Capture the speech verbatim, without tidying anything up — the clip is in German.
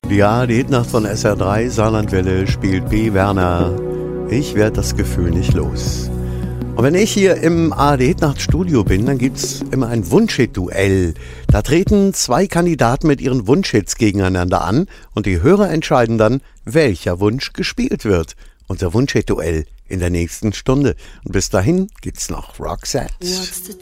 Ja, die Hitnacht von S R drei, Saarlandwelle, spielt B. Werner. Ich werde das Gefühl nicht los. Und wenn ich hier im A R D Hitnacht Studio bin, dann gibt's immer ein Wunschhit-Duell. Da treten zwei Kandidaten mit ihren Wunschhits gegeneinander an und die Hörer entscheiden dann, welcher Wunsch gespielt wird. Unser Wunschhit-Duell in der nächsten Stunde. Und bis dahin gibt's noch Roxette.